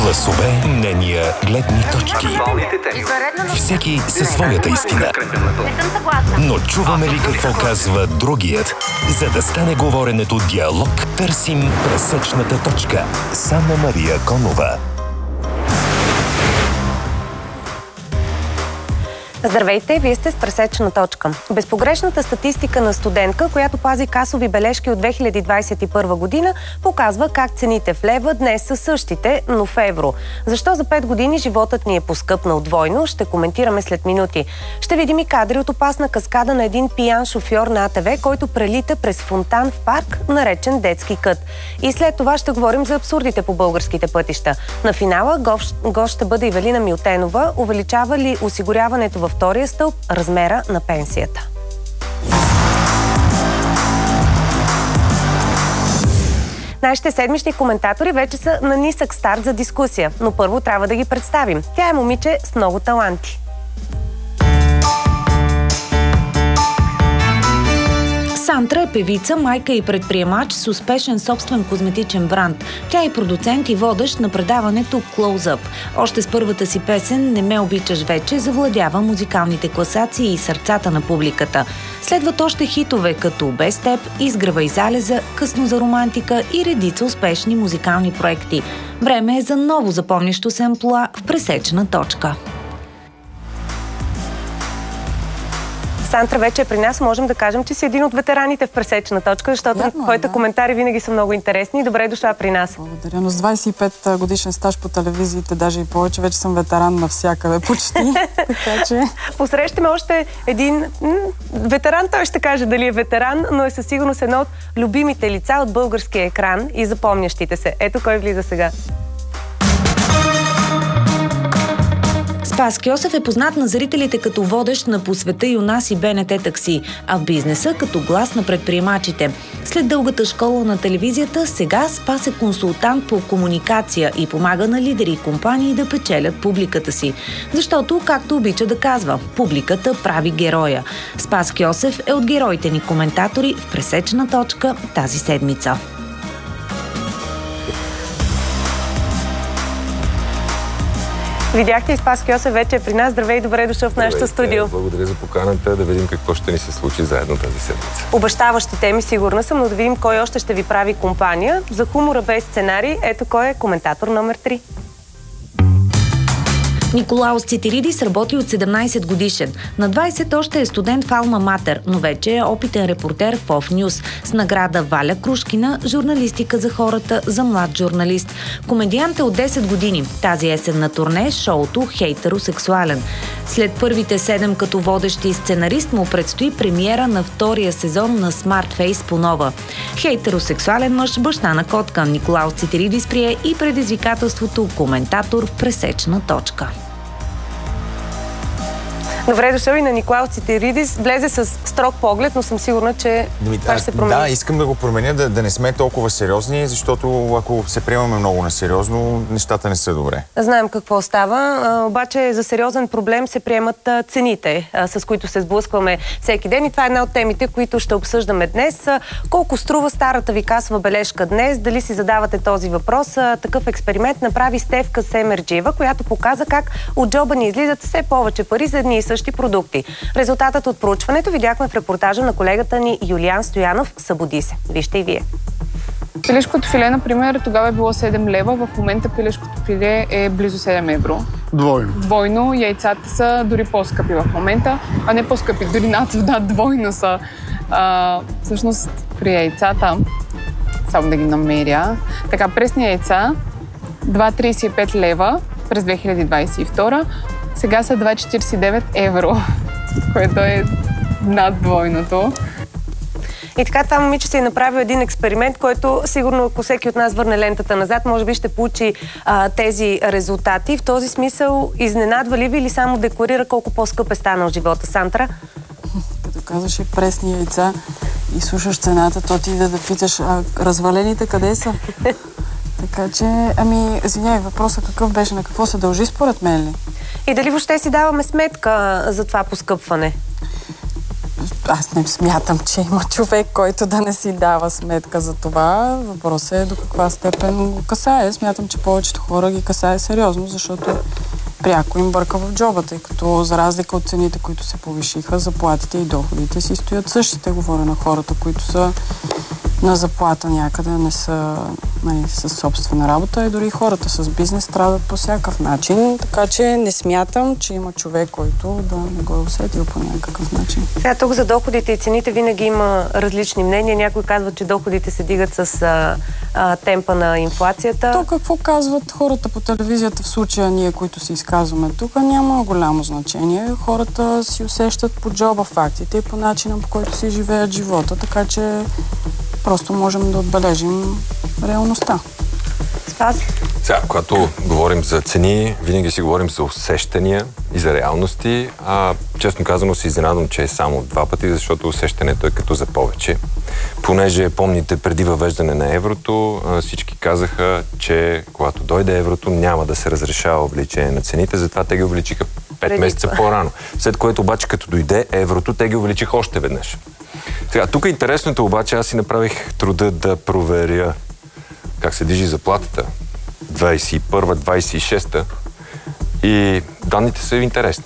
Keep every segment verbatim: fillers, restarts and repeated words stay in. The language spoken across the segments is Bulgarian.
Гласове, мнения, гледни точки. Всеки със своята истина. Но чуваме ли какво казва другият? За да стане говоренето диалог, търсим пресечната точка с Анна-Мария Конова. Здравейте, вие сте с пресечна точка. Безпогрешната статистика на студентка, която пази касови бележки от две хиляди двадесет и първа година, показва как цените в лева днес са същите, но в евро. Защо за пет години животът ни е поскъпнал двойно, ще коментираме след минути. Ще видим и кадри от опасна каскада на един пиян шофьор на А Т В, който прелита през фонтан в парк, наречен детски кът. И след това ще говорим за абсурдите по българските пътища. На финала гост, гост ще бъде Ивелина Милтенова. Увеличава ли осигуряването във втория стълб размера на пенсията? Нашите седмични коментатори вече са на нисък старт за дискусия, но първо трябва да ги представим. Тя е момиче с много таланти. Сантра е певица, майка и предприемач с успешен собствен козметичен бранд. Тя е продуцент и водещ на предаването Close Up. Още с първата си песен "Не ме обичаш вече" завладява музикалните класации и сърцата на публиката. Следват още хитове като "Без теб", "Изгрева и залеза", "Късно за романтика" и редица успешни музикални проекти. Време е за ново запомнящо се амплоа в пресечна точка. Сантра вече е при нас. Можем да кажем, че си един от ветераните в пресечна точка, защото Вярно, твоите да. коментари винаги са много интересни. Добре дошла при нас. Благодаря, но с двадесет и пет годишен стаж по телевизиите, даже и повече, вече съм ветеран навсякъде почти. Така че... Посрещаме още един м- ветеран, той ще каже дали е ветеран, но е със сигурност едно от любимите лица от българския екран и запомнящите се. Ето кой влиза сега. Спас Кьосев е познат на зрителите като водещ на "По света и у нас" и Б Н Т такси, а в бизнеса като глас на предприемачите. След дългата школа на телевизията, сега Спас е консултант по комуникация и помага на лидери и компании да печелят публиката си. Защото, както обича да казва, публиката прави героя. Спас Кьосев е от героите ни коментатори в пресечна точка тази седмица. Видяхте и Спас Кьосев вече е при нас. Здравей, добре дошъл в нашото студио. Благодаря за поканата, да видим какво ще ни се случи заедно тази седмица. Обещаващи теми, сигурна съм, но да видим кой още ще ви прави компания. За хумора без сценарий, ето кой е коментатор номер три. Николаус Цитиридис работи от седемнадесет годишен. На двадесет още е студент в Алма Матер, но вече е опитен репортер в Оф Нюс с награда Валя Крушкина, журналистика за хората за млад журналист. Комедиант е от десет години. Тази есен на турне шоуто "Хейтеросексуален". След първите седем като водещ и сценарист му предстои премиера на втория сезон на Smart Face по нова. Хейтеросексуален мъж, баща на котка. Николаус Цитиридис прие и предизвикателството коментатор в пресечна точка. Добре дошъл и на Николаус Цитиридис. Влезе с строг поглед, но съм сигурна, че това ще се промени. Да, искам да го променя, да, да не сме толкова сериозни, защото ако се приемаме много несериозно, нещата не са добре. Знаем какво става, а, обаче за сериозен проблем се приемат а, цените, а, с които се сблъскваме всеки ден, и това е една от темите, които ще обсъждаме днес. А, колко струва старата ви касова бележка днес? Дали си задавате този въпрос? А, такъв експеримент направи Стефка Семерджиева, която показа как от джоба ни излизат все повече пари за едни и същи продукти. Резултатът от проучването видяхме в репортажа на колегата ни Юлиан Стоянов. Събуди се. Вижте и вие. Пилешкото филе, например, тогава е било седем лева, в момента пилешкото филе е близо седем евро. Двойно. Двойно. Яйцата са дори по-скъпи в момента, а не по-скъпи, дори над да, двойно са. А, всъщност при яйцата, само да ги намеря, така, пресни яйца, два тридесет и пет лева през две хиляди двадесет и втора, сега са два четиридесет и девет евро, което е над двойното. И така това момиче се е направил един експеримент, който сигурно, ако всеки от нас върне лентата назад, може би ще получи а, тези резултати. В този смисъл, изненадва ли ви или само декларира колко по-скъп е станал живота, Сантра? Като казваш и пресни яйца и слушаш цената, то ти да да питаш, а развалените къде са? Така че, ами, извиняй, въпросът какъв беше, на какво се дължи според мен ли? И дали въобще си даваме сметка за това поскъпване? аз не смятам, че има човек, който да не си дава сметка за това. Въпросът е до каква степен го касае. Смятам, че повечето хора ги касае сериозно, защото пряко им бърка в джоба, тъй като за разлика от цените, които се повишиха, заплатите и доходите си стоят същите. Говоря на хората, които са на заплата някъде, не са, нали, с собствена работа, и дори хората с бизнес страдат по всякакъв начин, така че не смятам, че има човек, който да не го е усетил по някакъв начин. Сега тук за доходите и цените винаги има различни мнения. Някои казват, че доходите се дигат с а, а, темпа на инфлацията. То какво казват хората по телевизията в случая, ние, които се изказваме тук, няма голямо значение. Хората си усещат по джоба фактите и по начина, по който си живеят живота, така че просто можем да отбележим реалността. Спас? Сега, когато говорим за цени, винаги си говорим за усещания и за реалности. А, честно казано, се изненадвам, че е само два пъти, защото усещането е като за повече. Понеже, помните, преди въвеждане на еврото, всички казаха, че когато дойде еврото, няма да се разрешава увеличение на цените, затова те ги увеличиха пет месеца по-рано. След което обаче, като дойде еврото, те ги увеличиха още веднъж. Сега, тук е интересното, обаче аз си направих труда да проверя как се движи заплатата двайсет и първа двайсет и шеста и данните са интересни.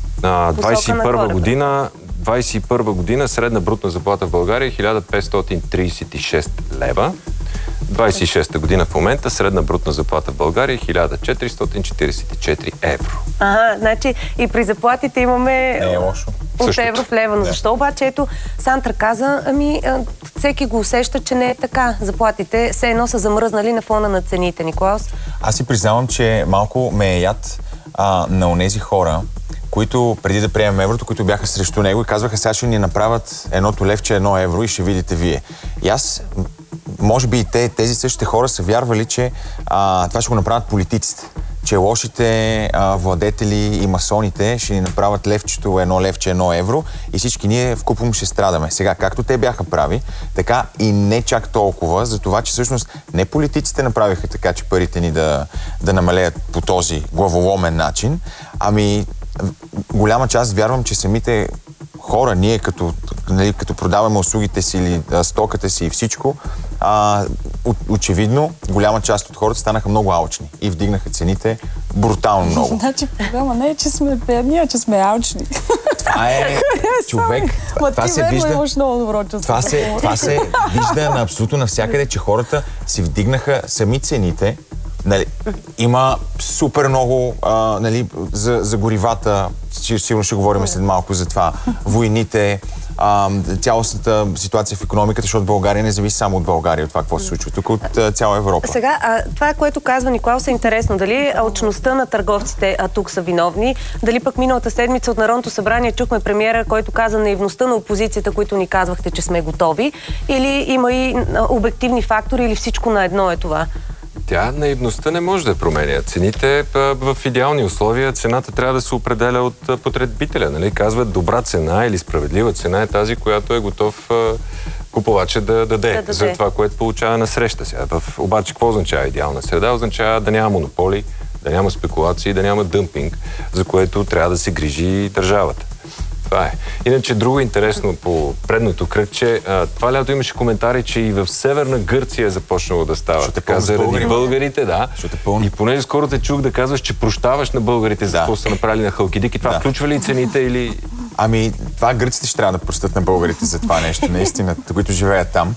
На двайсет и първа година, двайсет и първа година средна брутна заплата в България е хиляда петстотин трийсет и шест лева. двайсет и шеста година в момента средна брутна заплата в България е хиляда четиристотин четирийсет и четири евро. Ага, значи и при заплатите имаме Не е лошо. от Същото. евро в лева. Но защо обаче, ето, Сантра каза, ами всеки го усеща, че не е така. Заплатите все едно са замръзнали на фона на цените, Николаус. Аз си признавам, че малко ме е яд а, на онези хора, които преди да приемем еврото, които бяха срещу него и казваха, сега ще ни направят едното левче, едно евро и ще видите вие. И аз, може би и те, тези същите хора са вярвали, че а, това ще го направят политиците. Че лошите а, владетели и масоните ще ни направят левчето, едно левче, едно евро и всички ние вкупом ще страдаме. Сега, както те бяха прави, така и не чак толкова, за това, че всъщност не политиците направиха така, че парите ни да, да намалеят по този главоломен начин, ами голяма част вярвам, че самите хора, ние като, нали, като продаваме услугите си или а, стоката си и всичко, а, очевидно голяма част от хората станаха много алчни и вдигнаха цените брутално много. Значи проблема не е, че сме бедни, а че сме алчни. Това е човек. Това, това се вижда. Имаш много добро чувство. Това се, това се вижда на абсолютно навсякъде, че хората си вдигнаха сами цените. Нали, има супер много а, нали, за, за горивата, сигурно ще говорим след малко за това, войните, а, цялостната ситуация в икономиката, защото България не зависи само от България, от това какво се случва, тук от а, цяла Европа. Сега, а, това, което казва Николаус, е интересно. Дали алчността на търговците а, тук са виновни, дали пък миналата седмица от Народното събрание чухме премиера, който каза наивността на опозицията, които ни казвахте, че сме готови, или има и а, обективни фактори, или всичко на едно е това? Тя наивността не може да променя. Цените в идеални условия, цената трябва да се определя от потребителя. Нали? Казват, добра цена или справедлива цена е тази, която е готов купувача да даде, да даде за това, което получава на среща си. Обаче, какво означава идеална среда? Означава да няма монополи, да няма спекулации, да няма дъмпинг, за което трябва да се грижи държавата. Това е. Иначе друго интересно по предното кръгче, а, това лято имаше коментари, че и в Северна Гърция е започнало да става. Що така, заради българи, българите, да. И понеже скоро те чух да казваш, че прощаваш на българите за какво да. са направили на Халкидик, и това да. включва ли цените или... Ами, това гърците ще трябва да простят на българите за това нещо, наистина, които живеят там.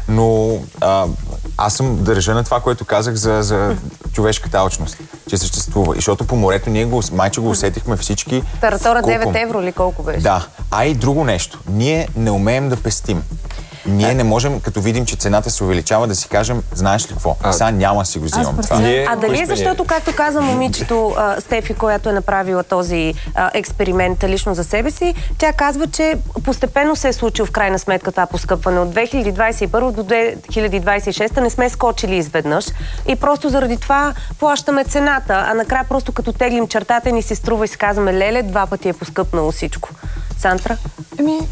Но а, аз съм държа на това, което казах за, за човешката алчност, че съществува. И защото по морето ние го, майче го усетихме всички. Таратора девет евро ли колко беше? Да. А и друго нещо. Ние не умеем да пестим. Ние не можем, като видим, че цената се увеличава, да си кажем, знаеш ли какво? А, сега няма си го взимам това. Ние, а дали е защото, както каза момичето а, Стефи, която е направила този а, експеримент лично за себе си, тя казва, че постепенно се е случил в крайна сметка това поскъпване. От две хиляди двадесет и първа до две хиляди двадесет и шеста не сме скочили изведнъж и просто заради това плащаме цената, а накрая просто като теглим чертата ни се струва и си казваме, леле, два пъти е поскъпнало всичко. Сантра? Еми,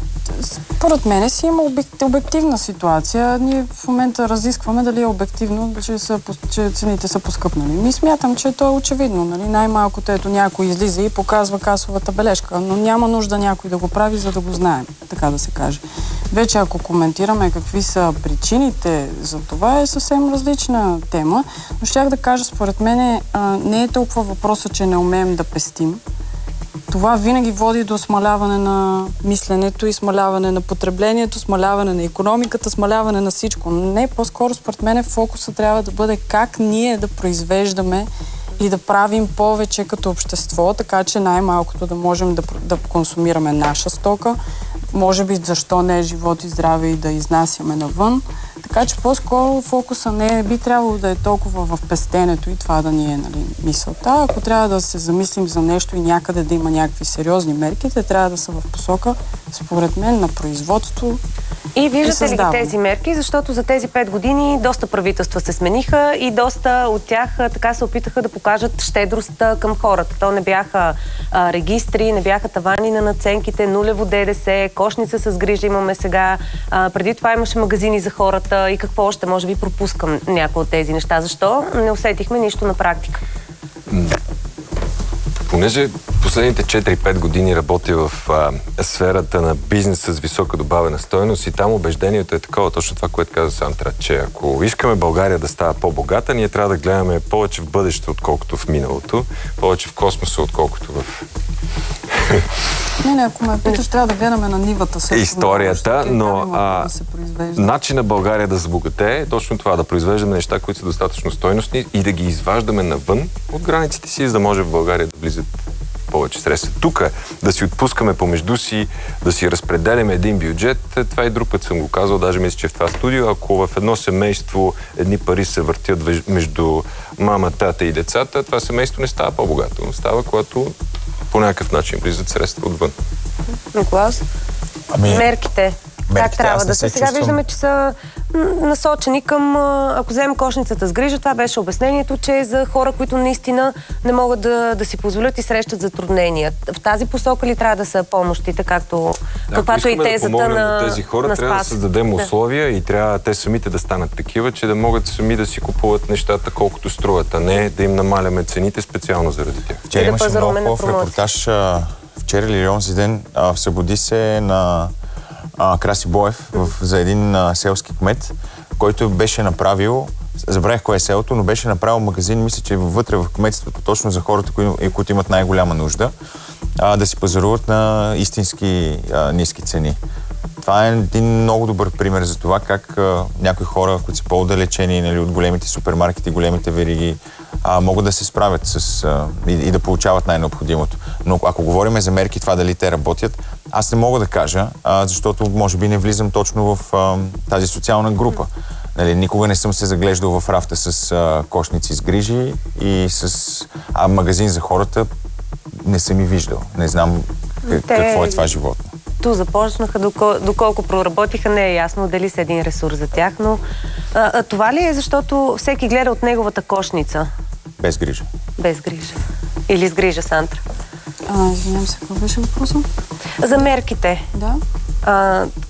Според мен си има обективна ситуация. Ние в момента разискваме дали е обективно, че, са, че цените са поскъпнали. Ми смятам, че то е очевидно. Нали? Най-малкото ето някой излиза и показва касовата бележка, но няма нужда някой да го прави, за да го знаем, така да се каже. Вече ако коментираме какви са причините за това, е съвсем различна тема, но щях да кажа, според мен не е толкова въпроса, че не умеем да пестим. Това винаги води до смаляване на мисленето и смаляване на потреблението, смаляване на икономиката, смаляване на всичко. Не, по-скоро според мен фокуса трябва да бъде как ние да произвеждаме и да правим повече като общество, така че най-малкото да можем да, да консумираме наша стока. Може би защо не е живот и здраве и да изнасяме навън. Така че по-скоро фокуса не би трябвало да е толкова в пестенето и това да ни е, нали, мисълта. Ако трябва да се замислим за нещо и някъде да има някакви сериозни мерки, те трябва да са в посока, според мен, на производство. И виждате ли тези мерки, защото за тези пет години доста правителства се смениха и доста от тях така се опитаха да покажат щедрост към хората. То не бяха а, регистри, не бяха тавани на надценките, нулево ДДС, кошница с грижа имаме сега. А, преди това имаше магазини за хората и какво още, може би пропускам някои от тези неща. Защо не усетихме нищо на практика? Понеже последните четири-пет години работя в а, сферата на бизнес с висока добавена стойност и там убеждението е такова, точно това, което каза Сандра, че ако искаме България да става по-богата, ние трябва да гледаме повече в бъдещето, отколкото в миналото, повече в космоса, отколкото в... Не, не, ако ме питаш, трябва да гледаме на нивата. Също, историята, но а, да начина България да забогатее е точно това, да произвеждаме неща, които са достатъчно стойностни и да ги изваждаме навън от границите си, за да може в България да влизат повече средства. Тук да си отпускаме помежду си, да си разпределяме един бюджет, това и друг път съм го казал, даже мисля, че в това студио, ако в едно семейство едни пари се въртят между мама, тата и децата, това семейство не става по-богато. Става, когато по някакъв начин влизат средства отвън. Николас? Ами... Мерките. Как трябва да се... Сега чувствам... виждаме, че са насочени към, ако вземем кошницата с грижа, това беше обяснението, че е за хора, които наистина не могат да, да си позволят и срещат затруднения. В тази посока ли трябва да са помощите, както да, каквато и тезата да на на тези хора, на трябва да създадем условия да. И трябва те самите да станат такива, че да могат сами да си купуват нещата колкото струват, а не да им намаляме цените специално заради тях. Вчера да имаше много хубав репортаж, вчера или онзи ден, в Събуди се на А, Краси Боев в, за един а, селски кмет, който беше направил, забравих кое е селото, но беше направил магазин, мисля, че вътре в кметството, точно за хората, които, които имат най-голяма нужда, а, да си пазаруват на истински а, ниски цени. Това е един много добър пример за това как а, някои хора, които са по-отдалечени, нали, от големите супермаркети, големите вериги, а, могат да се справят с, а, и, и да получават най-необходимото. Но ако говорим за мерки, това дали те работят, аз не мога да кажа, а, защото може би не влизам точно в а, тази социална група. Нали, никога не съм се заглеждал в рафта с а, кошници с грижи и с а, магазин за хората не съм и виждал. Не знам как, те... какво е това животно. Ту започнаха, докол, доколко проработиха, не е ясно дали са един ресурс за тях, но а, а, това ли е защото всеки гледа от неговата кошница? Без грижа. Без грижа. Или с грижа, Сандра? А, извинявам се, какво беше въпросът? За мерките. Да. А,